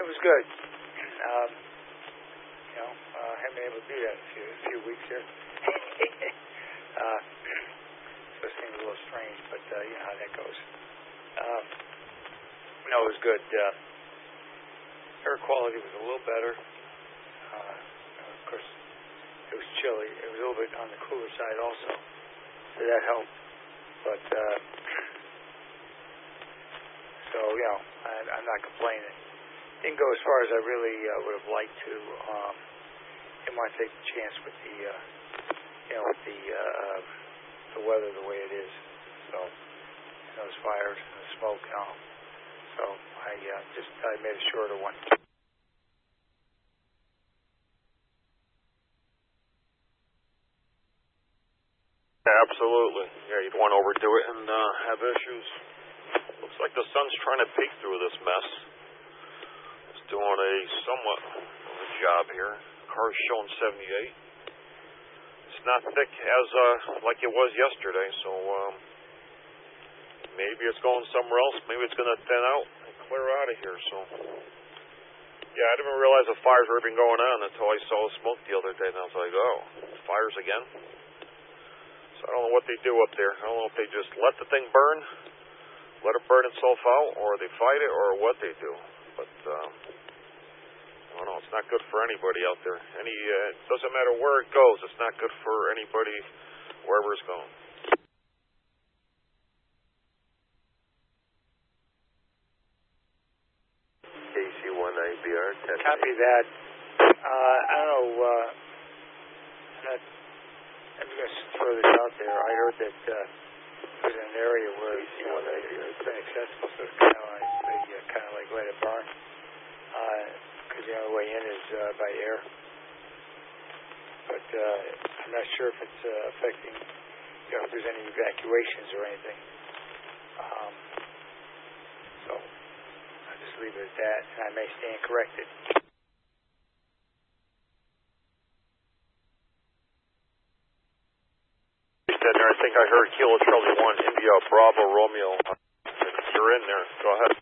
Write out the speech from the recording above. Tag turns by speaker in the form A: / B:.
A: It was good. Haven't been able to do that in a few weeks here. So it seems a little strange, but you know how that goes. No, it was good. Air quality was a little better. Of course, it was chilly. It was a little bit on the cooler side also, so that helped. But so I'm not complaining. Didn't go as far as I really would have liked to. Didn't want to take the chance with the weather the way it is. So those fires and the smoke and all. So I made a shorter one.
B: Absolutely. Yeah, you'd want to overdo it and have issues. Looks like the sun's trying to peek through this mess. It's doing a somewhat of a job here. Car's showing 78. It's not thick as like it was yesterday, so maybe it's going somewhere else. Maybe it's going to thin out and clear out of here. So yeah, I didn't realize the fires were even going on until I saw the smoke the other day, and I was like, oh, fires again? So I don't know what they do up there. I don't know if they just let the thing burn, let it burn itself out, or they fight it, or what they do. But I don't know. It's not good for anybody out there. It doesn't matter where it goes. It's not good for anybody wherever it's going.
C: KC-19BR.
A: Copy that. I don't know. I'm going to throw this out there. I heard that there's an area where it's been accessible, so it's kind of like let it burn. Because the only way in is by air. But I'm not sure if it's affecting, if there's any evacuations or anything. So I'll just leave it at that, and I may stand corrected.
B: I think I heard Kilo Charlie 1, India Bravo Romeo. You're in there. Go ahead.